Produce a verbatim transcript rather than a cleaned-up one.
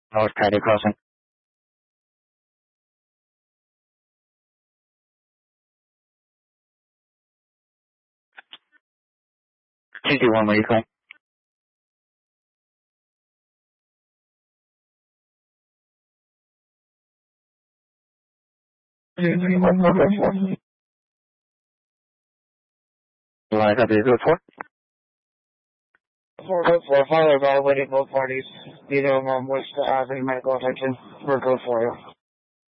North County Crossing. two two one, where you calling? You want to copy the code for? four code four, follow evaluating both parties. Neither of them wish to have any medical attention. For code four.